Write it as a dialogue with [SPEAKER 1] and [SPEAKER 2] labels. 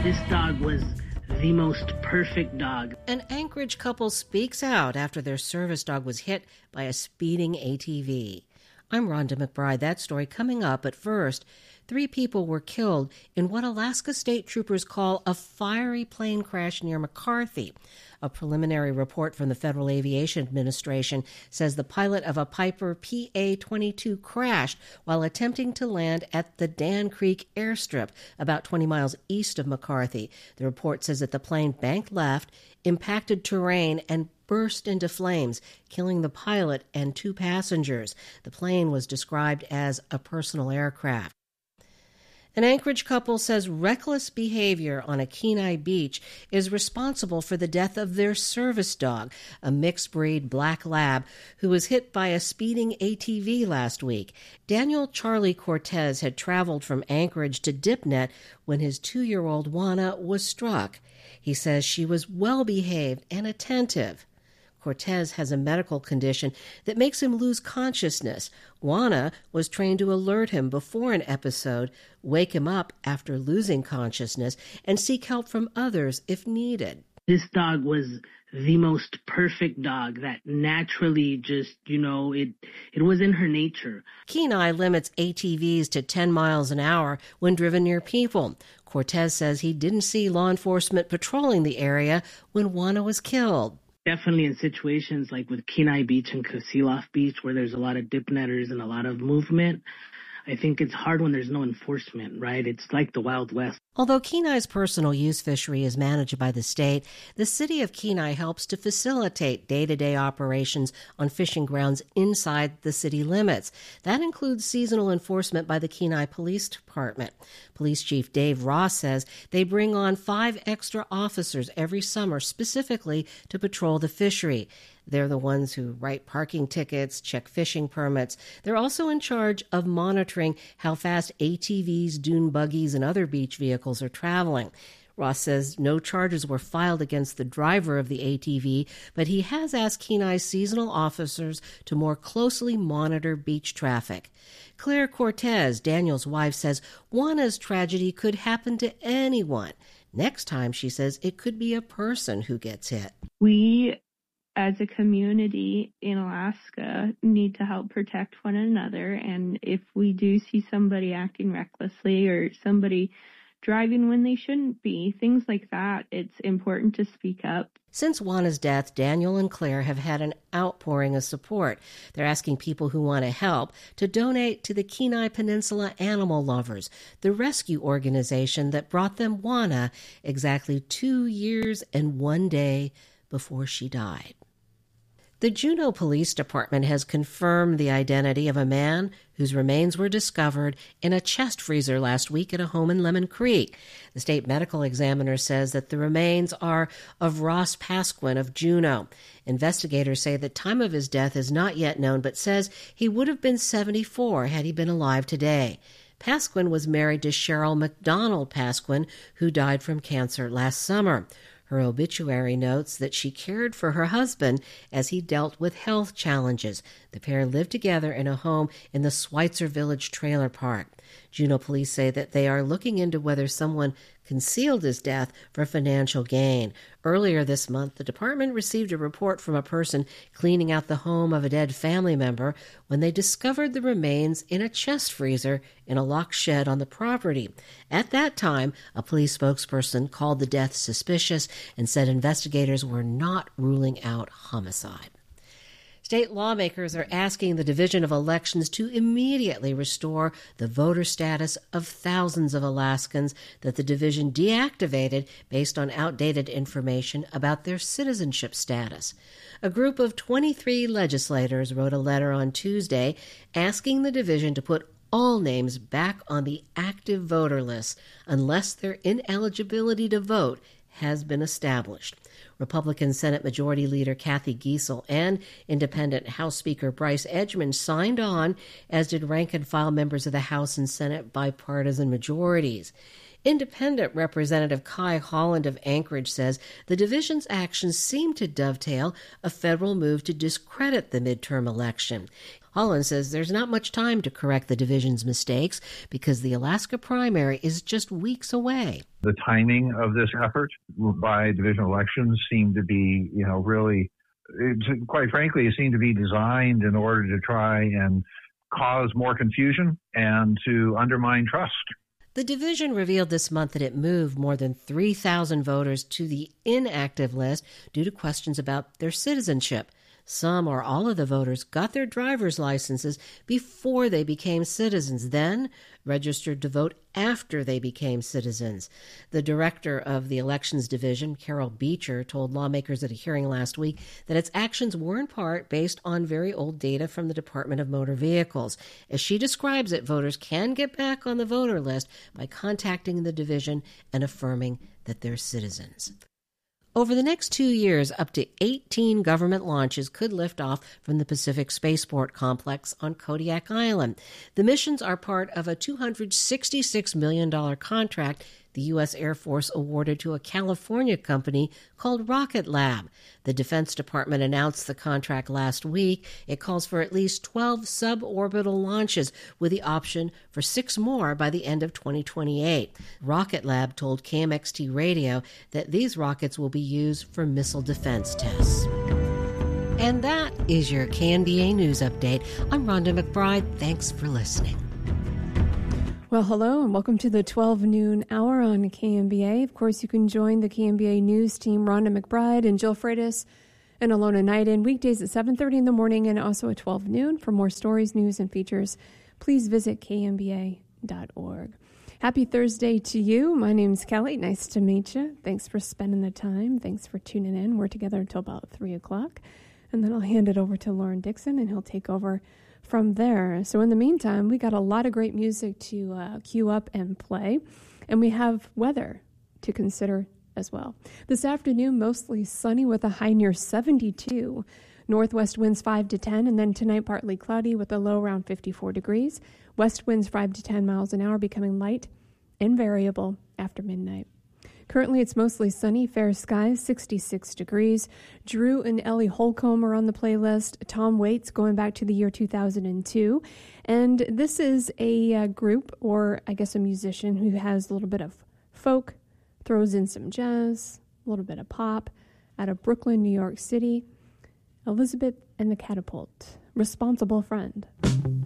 [SPEAKER 1] This dog was the most perfect dog.
[SPEAKER 2] An Anchorage couple speaks out after their service dog was hit by a speeding ATV. I'm Rhonda McBride. That story coming up, but first, 3 people were killed in what Alaska State Troopers call a fiery plane crash near McCarthy. A preliminary report from the Federal Aviation Administration says the pilot of a Piper PA-22 crashed while attempting to land at the Dan Creek airstrip, about 20 miles east of McCarthy. The report says that the plane banked left, impacted terrain, and burst into flames, killing the pilot and 2 passengers. The plane was described as a personal aircraft. An Anchorage couple says reckless behavior on a Kenai beach is responsible for the death of their service dog, a mixed-breed black lab, who was hit by a speeding ATV last week. Daniel Charlie Cortez had traveled from Anchorage to Dipnet when his 2-year-old Juana was struck. He says she was well-behaved and attentive. Cortez has a medical condition that makes him lose consciousness. Juana was trained to alert him before an episode, wake him up after losing consciousness, and seek help from others if needed.
[SPEAKER 1] This dog was the most perfect dog that naturally just, it was in her nature.
[SPEAKER 2] Kenai limits ATVs to 10 miles an hour when driven near people. Cortez says he didn't see law enforcement patrolling the area when Juana was killed.
[SPEAKER 1] Definitely in situations like with Kenai Beach and Kasilof Beach, where there's a lot of dip netters and a lot of movement, I think it's hard when there's no enforcement, right? It's like the Wild West.
[SPEAKER 2] Although Kenai's personal use fishery is managed by the state, the city of Kenai helps to facilitate day-to-day operations on fishing grounds inside the city limits. That includes seasonal enforcement by the Kenai Police Department. Police Chief Dave Ross says they bring on 5 extra officers every summer specifically to patrol the fishery. They're the ones who write parking tickets, check fishing permits. They're also in charge of monitoring how fast ATVs, dune buggies, and other beach vehicles are traveling. Ross says no charges were filed against the driver of the ATV, but he has asked Kenai's seasonal officers to more closely monitor beach traffic. Claire Cortez, Daniel's wife, says Juana's tragedy could happen to anyone. Next time, she says, it could be a person who gets hit.
[SPEAKER 3] We, as a community in Alaska, need to help protect one another. And if we do see somebody acting recklessly or somebody driving when they shouldn't be, things like that, it's important to speak up.
[SPEAKER 2] Since Juana's death, Daniel and Claire have had an outpouring of support. They're asking people who want to help to donate to the Kenai Peninsula Animal Lovers, the rescue organization that brought them Juana exactly 2 years and 1 day before she died. The Juneau Police Department has confirmed the identity of a man whose remains were discovered in a chest freezer last week at a home in Lemon Creek. The state medical examiner says that the remains are of Ross Pasquin of Juneau. Investigators say the time of his death is not yet known, but says he would have been 74 had he been alive today. Pasquin was married to Cheryl McDonald Pasquin, who died from cancer last summer. Her obituary notes that she cared for her husband as he dealt with health challenges. The pair lived together in a home in the Schweitzer Village Trailer Park. Juneau police say that they are looking into whether someone concealed his death for financial gain. Earlier this month, the department received a report from a person cleaning out the home of a dead family member when they discovered the remains in a chest freezer in a locked shed on the property. At that time, a police spokesperson called the death suspicious and said investigators were not ruling out homicide. State lawmakers are asking the Division of Elections to immediately restore the voter status of thousands of Alaskans that the division deactivated based on outdated information about their citizenship status. A group of 23 legislators wrote a letter on Tuesday asking the division to put all names back on the active voter list unless their ineligibility to vote has been established. Republican Senate Majority Leader Kathy Giessel and Independent House Speaker Bryce Edgmon signed on, as did rank-and-file members of the House and Senate bipartisan majorities. Independent Representative Kai Holland of Anchorage says the division's actions seem to dovetail a federal move to discredit the midterm election. Holland says there's not much time to correct the division's mistakes because the Alaska primary is just weeks away.
[SPEAKER 4] The timing of this effort by divisional elections seemed to be, really, quite frankly, it seemed to be designed in order to try and cause more confusion and to undermine trust.
[SPEAKER 2] The division revealed this month that it moved more than 3,000 voters to the inactive list due to questions about their citizenship. Some or all of the voters got their driver's licenses before they became citizens, then registered to vote after they became citizens. The director of the Elections Division, Carol Beecher, told lawmakers at a hearing last week that its actions were in part based on very old data from the Department of Motor Vehicles. As she describes it, voters can get back on the voter list by contacting the division and affirming that they're citizens. Over the next 2 years, up to 18 government launches could lift off from the Pacific Spaceport Complex on Kodiak Island. The missions are part of a $266 million contract the U.S. Air Force awarded to a California company called Rocket Lab. The Defense Department announced the contract last week. It calls for at least 12 suborbital launches with the option for 6 more by the end of 2028. Rocket Lab told KMXT Radio that these rockets will be used for missile defense tests. And that is your KNBA News Update. I'm Rhonda McBride. Thanks for listening.
[SPEAKER 5] Well, hello, and welcome to the 12 noon hour on KNBA. Of course, you can join the KNBA News team, Rhonda McBride and Jill Freitas and Alona Knighton, weekdays at 7:30 in the morning and also at 12 noon. For more stories, news, and features, please visit knba.org. Happy Thursday to you. My name's Kelly. Nice to meet you. Thanks for spending the time. Thanks for tuning in. We're together until about 3 o'clock, and then I'll hand it over to Lauren Dixon, and he'll take over from there. So in the meantime, we got a lot of great music to queue up and play, and we have weather to consider as well. This afternoon, mostly sunny with a high near 72. Northwest winds 5 to 10, and then tonight partly cloudy with a low around 54 degrees. West winds 5 to 10 miles an hour, becoming light and variable after midnight. Currently, it's mostly sunny, fair skies, 66 degrees. Drew and Ellie Holcomb are on the playlist. Tom Waits, going back to the year 2002. And this is a group, or I guess a musician, who has a little bit of folk, throws in some jazz, a little bit of pop, out of Brooklyn, New York City. Elizabeth and the Catapult, Responsible Friend.